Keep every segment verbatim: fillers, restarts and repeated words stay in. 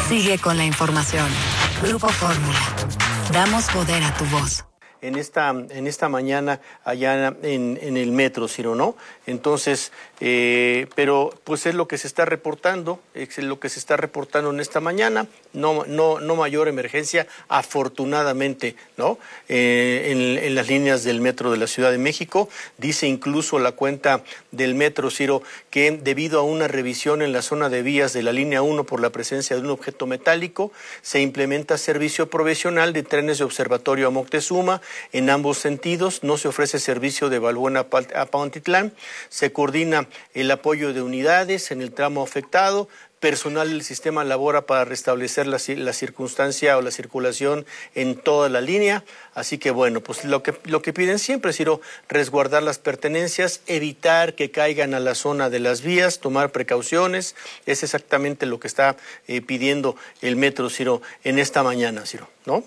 Sigue con la información. Grupo Fórmula. Damos poder a tu voz. En esta, en esta mañana allá en, en el metro, Ciro, ¿no? Entonces, eh, pero pues es lo que se está reportando, es lo que se está reportando en esta mañana, no, no, no mayor emergencia, afortunadamente, ¿no? Eh, en, en las líneas del metro de la Ciudad de México, dice incluso la cuenta del metro, Ciro, que debido a una revisión en la zona de vías de la línea uno por la presencia de un objeto metálico, se implementa servicio provisional de trenes de observatorio a Moctezuma. En ambos sentidos, no se ofrece servicio de Balbuena a Pantitlán, se coordina el apoyo de unidades en el tramo afectado, personal del sistema labora para restablecer la, la circunstancia o la circulación en toda la línea, así que bueno, pues lo que, lo que piden siempre, Ciro, resguardar las pertenencias, evitar que caigan a la zona de las vías, tomar precauciones, es exactamente lo que está eh, pidiendo el metro, Ciro, en esta mañana, Ciro, ¿no?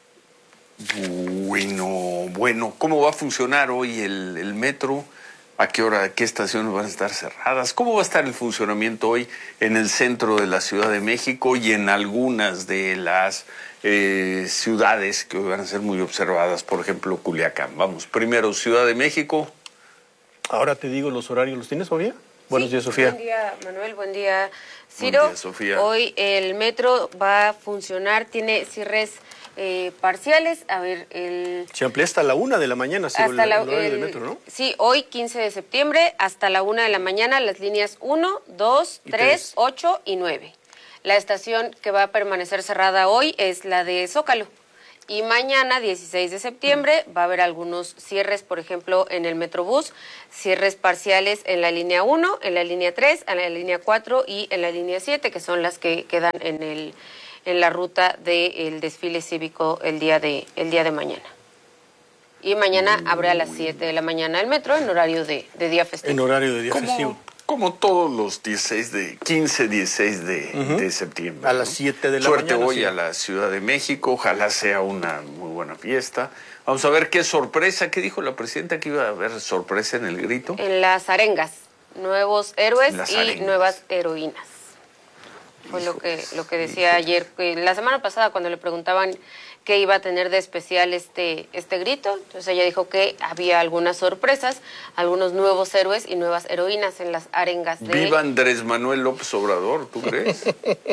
Bueno, bueno, ¿cómo va a funcionar hoy el, el metro? ¿A qué hora, qué estaciones van a estar cerradas? ¿Cómo va a estar el funcionamiento hoy en el centro de la Ciudad de México y en algunas de las eh, ciudades que hoy van a ser muy observadas? Por ejemplo, Culiacán. Vamos, primero Ciudad de México. Ahora te digo los horarios. ¿Los tienes, Sofía? Buenos sí, días, Sofía. Buen día, Manuel. Buen día, Ciro. Buen día, Sofía. Hoy el metro va a funcionar, tiene cierres Eh, parciales, a ver, el... Se amplía hasta la una de la mañana, sí, hasta el, la, el horario el, del metro, ¿no? Sí, hoy quince de septiembre, hasta la una de la mañana, las líneas uno, dos, tres, ocho y nueve. La estación que va a permanecer cerrada hoy es la de Zócalo. Y mañana, dieciséis de septiembre, va a haber algunos cierres, por ejemplo, en el Metrobús, cierres parciales en la línea uno, en la línea tres, en la línea cuatro y en la línea siete, que son las que quedan en el... en la ruta del desfile cívico el día de el día de mañana. Y mañana mm. abre a las siete de la mañana el metro en horario de, de día festivo. En horario de día como, festivo. Como todos los dieciséis de, quince, dieciséis de, uh-huh. de septiembre. A ¿no? las siete de la Suerte mañana. Suerte hoy sí. a la Ciudad de México, ojalá sea una muy buena fiesta. Vamos a ver qué sorpresa, ¿qué dijo la presidenta? Que iba a haber sorpresa en el grito. En las arengas, nuevos héroes y arengas. nuevas heroínas. Fue lo que lo que decía ayer, que la semana pasada cuando le preguntaban qué iba a tener de especial este este grito, entonces ella dijo que había algunas sorpresas, algunos nuevos héroes y nuevas heroínas en las arengas de... ¡Viva Andrés Manuel López Obrador! ¿Tú crees?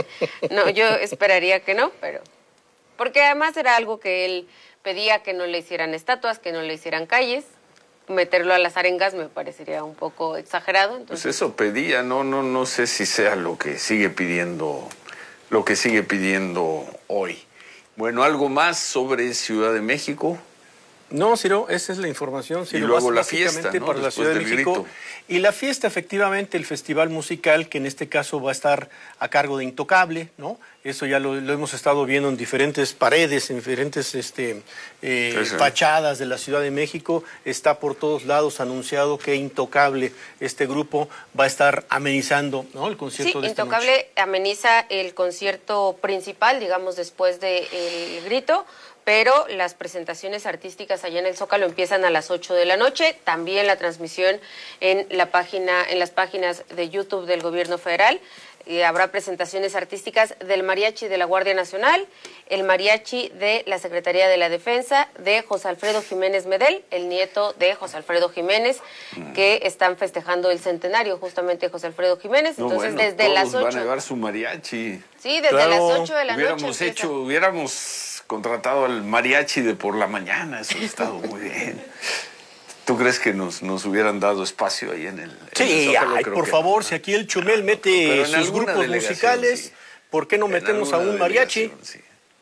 No, yo esperaría que no, pero... Porque además era algo que él pedía, que no le hicieran estatuas, que no le hicieran calles. Meterlo a las arengas me parecería un poco exagerado. Entonces... Pues eso pedía, no, no, no sé si sea lo que sigue pidiendo, lo que sigue pidiendo hoy. Bueno, ¿algo más sobre Ciudad de México? No, Ciro, esa es la información. Ciro, y luego la fiesta, ¿no? Para la Ciudad de México. Grito. Y la fiesta, efectivamente, el festival musical, que en este caso va a estar a cargo de Intocable, ¿no? Eso ya lo, lo hemos estado viendo en diferentes paredes, en diferentes este, eh, sí, sí. fachadas de la Ciudad de México. Está por todos lados anunciado que Intocable, este grupo, va a estar amenizando, ¿no? El concierto sí, de esta Intocable noche. ameniza el concierto principal, digamos, después del grito. Pero las presentaciones artísticas allá en el Zócalo empiezan a las ocho de la noche, también la transmisión en la página, en las páginas de YouTube del Gobierno Federal. Y habrá presentaciones artísticas del Mariachi de la Guardia Nacional, el Mariachi de la Secretaría de la Defensa, de José Alfredo Jiménez Medel, el nieto de José Alfredo Jiménez, mm. que están festejando el centenario justamente de José Alfredo Jiménez. No, Entonces, bueno, desde las ocho. van a llevar su mariachi. Sí, desde claro. las ocho de la hubiéramos noche. Hecho, empieza. hubiéramos contratado al mariachi de por la mañana, eso ha estado muy bien. ¿Tú crees que nos, nos hubieran dado espacio ahí en el... Sí, en el Zócalo? ay, Creo por que favor, no. si aquí el Chumel mete sus grupos musicales, sí. ¿por qué no metemos a un mariachi? Sí.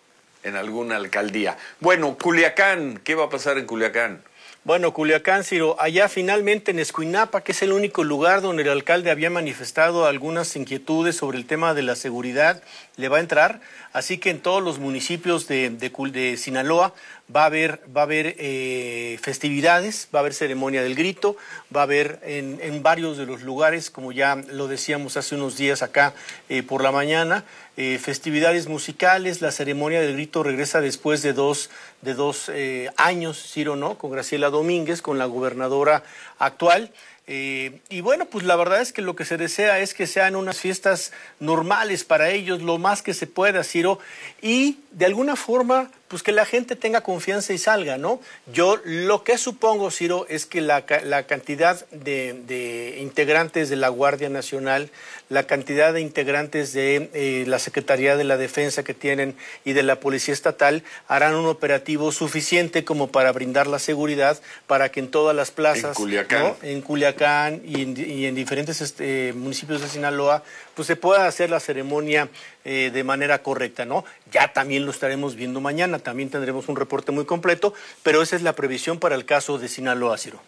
En alguna alcaldía. Bueno, Culiacán, ¿qué va a pasar en Culiacán? Bueno, Culiacán, Ciro, allá finalmente en Escuinapa, que es el único lugar donde el alcalde había manifestado algunas inquietudes sobre el tema de la seguridad, le va a entrar. Así que en todos los municipios de, de, de Sinaloa va a haber, va a haber eh, festividades, va a haber ceremonia del grito, va a haber en, en varios de los lugares, como ya lo decíamos hace unos días acá eh, por la mañana, eh, festividades musicales. La ceremonia del grito regresa después de dos, de dos eh, años, Ciro, ¿no? Con Graciela Domínguez, con la gobernadora actual. Eh, y bueno, pues la verdad es que lo que se desea es que sean unas fiestas normales para ellos, lo más que se pueda, Ciro, y de alguna forma, pues que la gente tenga confianza y salga, ¿no? Yo lo que supongo, Ciro, es que la, la cantidad de, de integrantes de la Guardia Nacional, la cantidad de integrantes de eh, la Secretaría de la Defensa que tienen y de la Policía Estatal harán un operativo suficiente como para brindar la seguridad para que en todas las plazas, en Culiacán, ¿no? en Culiacán y en, y en diferentes este, municipios de Sinaloa, pues se pueda hacer la ceremonia eh, de manera correcta, ¿no? Ya también lo estaremos viendo mañana, también tendremos un reporte muy completo, pero esa es la previsión para el caso de Sinaloa, Ciro.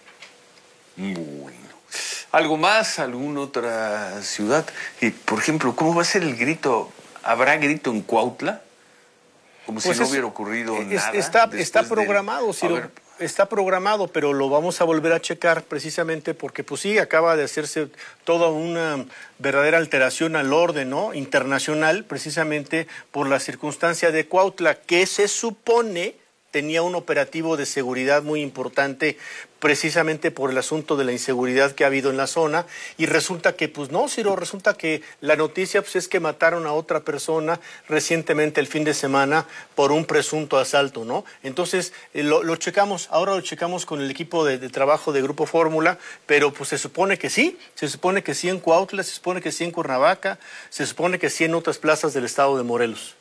Bueno. ¿Algo más? ¿Alguna otra ciudad? Y, por ejemplo, ¿cómo va a ser el grito? ¿Habrá grito en Cuautla? Como Pues si no es, hubiera ocurrido es, nada. Está, está programado, del... Ciro. Está programado, pero lo vamos a volver a checar precisamente porque, pues sí, acaba de hacerse toda una verdadera alteración al orden, ¿no? internacional, precisamente por la circunstancia de Cuautla, que se supone tenía un operativo de seguridad muy importante precisamente por el asunto de la inseguridad que ha habido en la zona, y resulta que, pues no, Ciro, resulta que la noticia pues, es que mataron a otra persona recientemente el fin de semana por un presunto asalto, ¿no? Entonces, eh, lo, lo checamos, ahora lo checamos con el equipo de, de trabajo de Grupo Fórmula, pero pues se supone que sí, se supone que sí en Cuautla, se supone que sí en Cuernavaca, se supone que sí en otras plazas del estado de Morelos.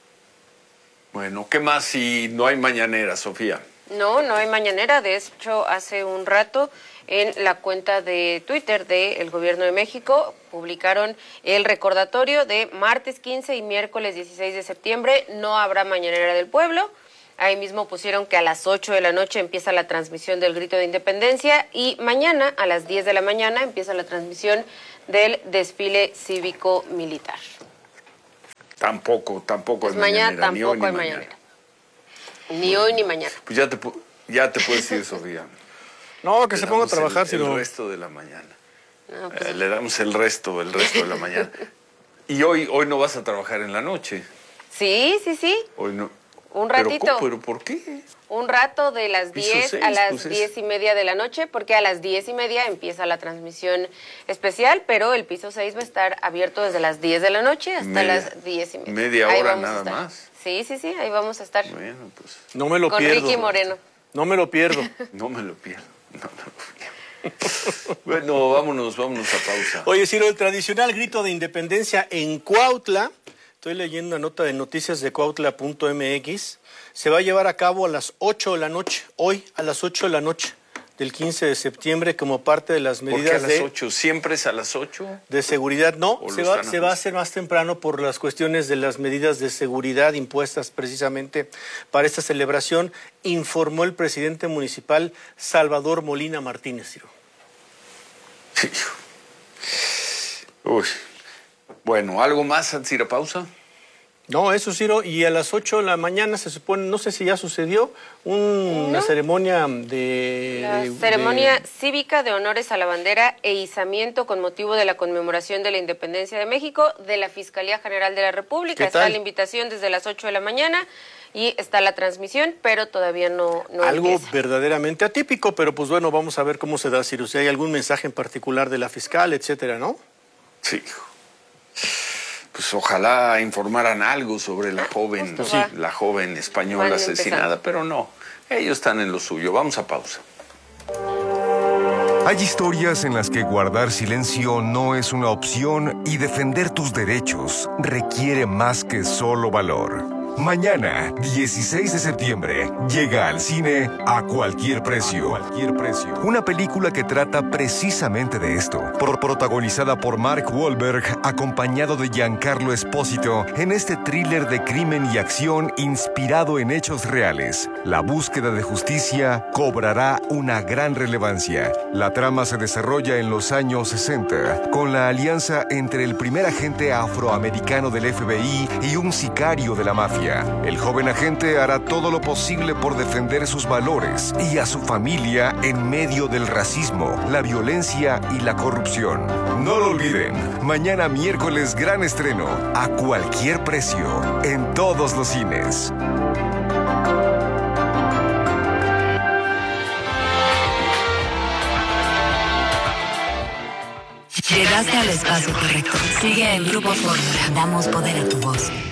Bueno, ¿qué más si no hay mañanera, Sofía? No, no hay mañanera. De hecho, hace un rato en la cuenta de Twitter del Gobierno de México publicaron el recordatorio de martes quince y miércoles dieciséis de septiembre. No habrá mañanera del pueblo. Ahí mismo pusieron que a las ocho de la noche empieza la transmisión del grito de independencia y mañana a las diez de la mañana empieza la transmisión del desfile cívico-militar. Tampoco, tampoco Pues hay mañana mañanera, ni tampoco hoy ni hay mañana. mañanera. Ni hoy ni mañana. Pues ya te, ya te puedes ir, Sofía. No, que Le se ponga a damos trabajar, el, Ciro. el resto de la mañana. No, pues, Eh, le damos el resto, el resto de la mañana. Y hoy, hoy no vas a trabajar en la noche. sí, sí, sí. Hoy no. Un ¿Pero ratito. cómo? ¿Pero por qué? Un rato de las Piso diez seis, a las pues es- diez y media de la noche, porque a las diez y media empieza la transmisión especial, pero el piso seis va a estar abierto desde las diez de la noche hasta Media- las diez y media. media Ahí hora vamos a nada estar. más. Sí, sí, sí, ahí vamos a estar. Bueno, pues No me lo Con pierdo. Ricky Moreno. No me lo pierdo. no me lo pierdo. No me lo pierdo. Bueno, vámonos, vámonos a pausa. Oye, Ciro, el tradicional grito de independencia en Cuautla, estoy leyendo una nota de noticias de cuautla punto m x, se va a llevar a cabo a las ocho de la noche, hoy a las ocho de la noche del quince de septiembre, como parte de las ¿Por qué a medidas las de, ocho? ¿Siempre es a las ocho? de seguridad. No, ¿O se lo va, están se va a ajustando? hacer más temprano por las cuestiones de las medidas de seguridad impuestas precisamente para esta celebración, informó el presidente municipal Salvador Molina Martínez, Ciro. Uy. Bueno, ¿algo más antes de ir a pausa? No, eso, Ciro, y a las ocho de la mañana se supone, no sé si ya sucedió, un- una ceremonia de... La de- ceremonia de- cívica de honores a la bandera e izamiento con motivo de la conmemoración de la independencia de México de la Fiscalía General de la República. ¿Qué Está tal? la invitación desde las ocho de la mañana y está la transmisión, pero todavía no, no algo empieza. verdaderamente atípico, pero pues bueno, vamos a ver cómo se da, Ciro, si hay algún mensaje en particular de la fiscal, etcétera, ¿no? Sí. Pues ojalá informaran algo sobre la joven, justo va. la joven española Van asesinada, empezando. pero no. Ellos están en lo suyo. Vamos a pausa. Hay historias en las que guardar silencio no es una opción y defender tus derechos requiere más que solo valor. Mañana, dieciséis de septiembre, llega al cine A Cualquier Precio. Cualquier Precio. Una película que trata precisamente de esto. Pro- protagonizada por Mark Wahlberg, acompañado de Giancarlo Esposito, en este thriller de crimen y acción inspirado en hechos reales. La búsqueda de justicia cobrará una gran relevancia. La trama se desarrolla en los años sesenta, con la alianza entre el primer agente afroamericano del F B I y un sicario de la mafia. El joven agente hará todo lo posible por defender sus valores y a su familia en medio del racismo, la violencia y la corrupción. No lo olviden, mañana miércoles gran estreno, A Cualquier Precio, en todos los cines. Llegaste al espacio correcto. Sigue en Grupo Fórmula. Damos poder a tu voz.